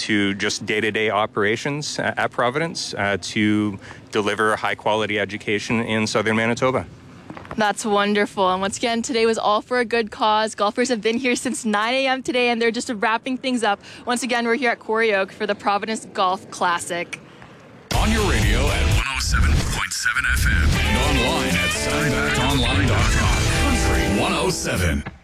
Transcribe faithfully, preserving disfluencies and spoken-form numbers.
to just day-to-day operations uh, at Providence uh, to deliver a high-quality education in southern Manitoba. That's wonderful. And once again, today was all for a good cause. Golfers have been here since nine a.m. today, and they're just wrapping things up. Once again, we're here at Quarry Oak for the Providence Golf Classic. On your radio at one oh seven point seven F M and online at soundback online dot com. Country one oh seven.